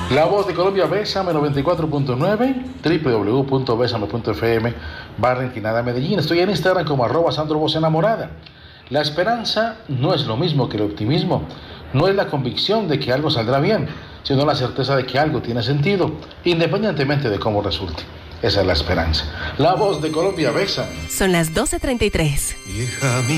La Voz de Colombia, Bésame 94.9, www.besame.fm, Barranquilla, Medellín. Estoy en Instagram como @SandroVozEnamorada. La esperanza no es lo mismo que el optimismo, no es la convicción de que algo saldrá bien, sino la certeza de que algo tiene sentido, independientemente de cómo resulte. Esa es la esperanza. La Voz de Colombia, Bésame. Son las 12:33. Vieja